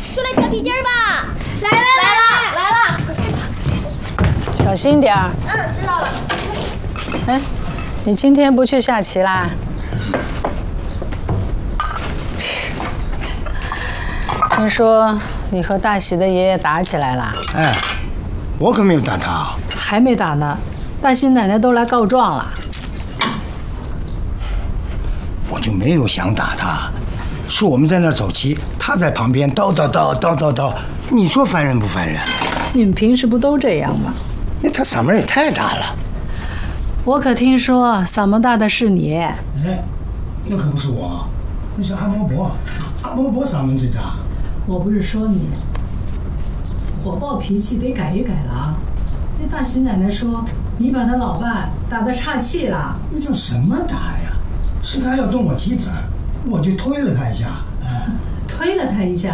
出来跳皮筋儿吧！来了！ 小心点儿。 知道了。 哎，你今天不去下棋啦？听说你和大喜的爷爷打起来了？ 哎，我可没有打他。 还没打呢，大喜奶奶都来告状了。 我就没有想打他，是我们在那儿走棋，他在旁边叨叨叨，你说烦人不烦人？ 你们平时不都这样吗？ 那他嗓门也太大了。 我可听说嗓门大的是你。 哎，那可不是我，那是阿嬷伯，阿嬷伯嗓门最大。 我不是说你，火爆脾气得改一改了啊！那大喜奶奶说你把他老伴打得岔气了。 那叫什么打呀？是他要动我棋子，我就推了他一下。 推了他一下。